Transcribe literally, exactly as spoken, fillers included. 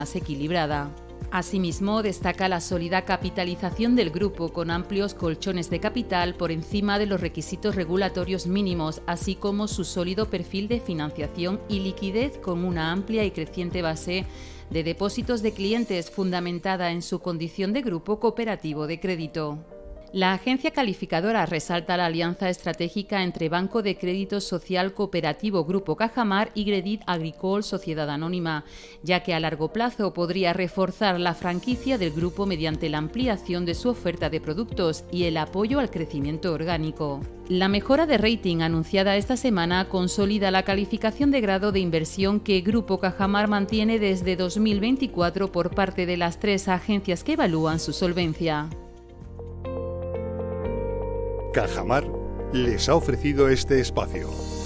más equilibrada. Asimismo, destaca la sólida capitalización del grupo con amplios colchones de capital por encima de los requisitos regulatorios mínimos, así como su sólido perfil de financiación y liquidez con una amplia y creciente base de depósitos de clientes fundamentada en su condición de grupo cooperativo de crédito. La agencia calificadora resalta la alianza estratégica entre Banco de Crédito Social Cooperativo Grupo Cajamar y Credit Agricole Sociedad Anónima, ya que a largo plazo podría reforzar la franquicia del grupo mediante la ampliación de su oferta de productos y el apoyo al crecimiento orgánico. La mejora de rating anunciada esta semana consolida la calificación de grado de inversión que Grupo Cajamar mantiene desde dos mil veinticuatro por parte de las tres agencias que evalúan su solvencia. Cajamar les ha ofrecido este espacio.